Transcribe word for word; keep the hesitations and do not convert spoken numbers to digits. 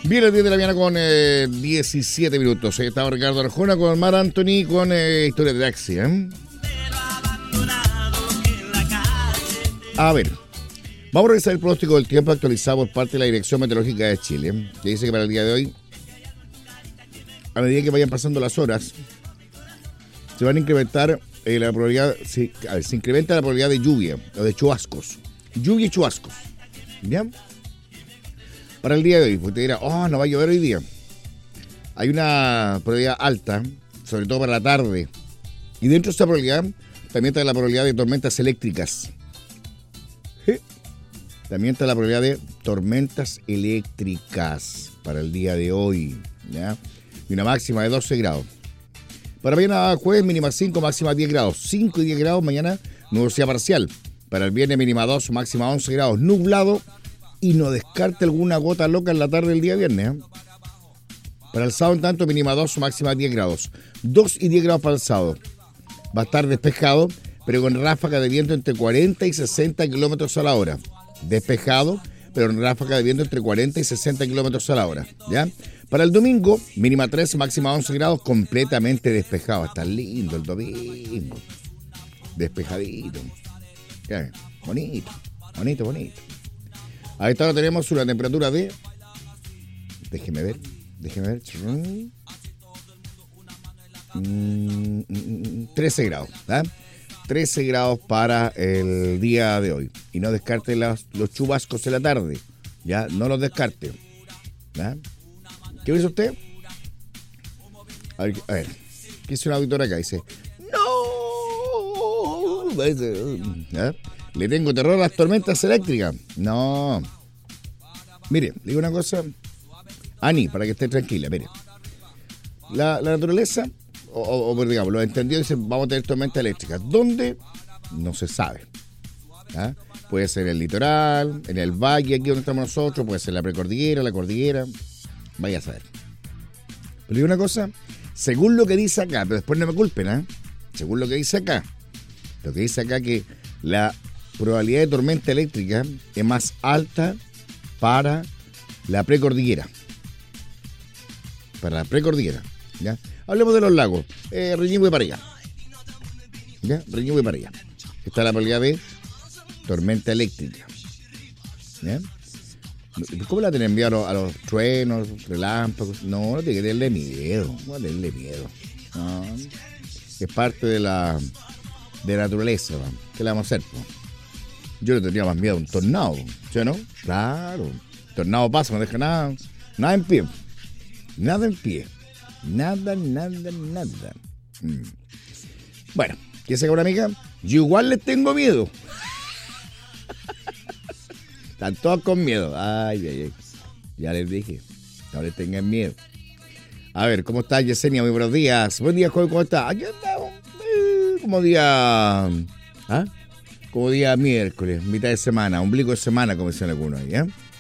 Bien, a las diez de la mañana con eh, diecisiete minutos. Eh, estaba Ricardo Arjona con Mar Anthony con eh, Historia de Taxi. ¿eh? A ver, vamos a revisar el pronóstico del tiempo actualizado por parte de la Dirección Meteorológica de Chile, que dice que para el día de hoy, a medida que vayan pasando las horas, se van a incrementar eh, la probabilidad, se, a ver, se incrementa la probabilidad de lluvia o de chubascos. Lluvia y chubascos. ¿Ya? Para el día de hoy, pues te dirá, oh, no va a llover hoy día. Hay una probabilidad alta, sobre todo para la tarde. Y dentro de esta probabilidad, también está la probabilidad de tormentas eléctricas. ¿Sí? También está la probabilidad de tormentas eléctricas para el día de hoy. ¿Ya? Y una máxima de doce grados. Para mañana jueves, mínima cinco, máxima diez grados. cinco y diez grados mañana, nubosidad parcial. Para el viernes, mínima dos, máxima once grados. Nublado. Y no descarte alguna gota loca en la tarde del día viernes. ¿eh? Para el sábado, en tanto, mínima dos, máxima diez grados. dos y diez grados para el sábado. Va a estar despejado, pero con ráfaga de viento entre cuarenta y sesenta kilómetros a la hora. Despejado, pero en ráfaga de viento entre cuarenta y sesenta kilómetros a la hora. ¿Ya? Para el domingo, mínima tres, máxima once grados, completamente despejado. Está lindo el domingo. Despejadito. ¿Qué? Bonito, bonito, bonito. A esta hora tenemos una temperatura de... Déjeme ver, déjeme ver. Mm, trece grados, ¿eh? trece grados para el día de hoy. Y no descarte los, los chubascos en la tarde. Ya, no los descarte. ¿Ya? ¿Qué dice usted? A ver, a ver. ¿Qué dice un auditor acá? Dice... ¡No! ¿Ya? ¿Le tengo terror a las tormentas eléctricas? No. Mire, le digo una cosa. Ani, para que esté tranquila, mire. La, la naturaleza, o, o, o digamos, los entendidos dicen, vamos a tener tormentas eléctricas. ¿Dónde? No se sabe. ¿Ah? Puede ser en el litoral, en el valle, aquí donde estamos nosotros, puede ser la precordillera, la cordillera. Vaya a saber. Pero le digo una cosa, según lo que dice acá, pero después no me culpen, ¿eh? Según lo que dice acá, lo que dice acá que la probabilidad de tormenta eléctrica es más alta para la precordillera. Para la precordillera, ¿ya? Hablemos de los lagos. Eh, Reñihue para allá. ¿Ya? Reñihue para allá. Está la probabilidad de tormenta eléctrica. ¿Ya? ¿Cómo la tienen miedo a los, a los truenos, relámpagos? No, no tiene que tenerle miedo. No tenerle miedo. No. Es parte de la, de la naturaleza, ¿no? ¿Qué le vamos a hacer? Po? Yo le tendría más miedo a un tornado, ¿sí o no? Claro. El tornado pasa, no deja nada, nada en pie. Nada en pie. Nada, nada, nada. Mm. Bueno, ¿qué saca una amiga? Yo igual les tengo miedo. Están todos con miedo. Ay, ay, ay. Ya les dije. No les tengan miedo. A ver, ¿cómo está Yesenia? Muy buenos días. Buen día, joven, ¿cómo está? Aquí andamos. Eh, como día... ¿Ah? Como día miércoles, mitad de semana, ombligo de semana, como dicen algunos ahí, ¿eh?